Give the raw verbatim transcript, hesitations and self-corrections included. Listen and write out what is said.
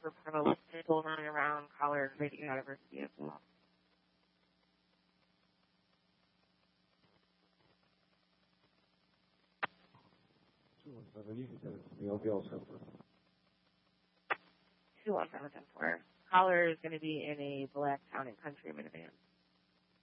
for promote people running around, collars, rating university as well. two one seven, you can send it to me. I'll be all set for it. two one seven ten four. Caller is going to be in a black Town and Country minivan.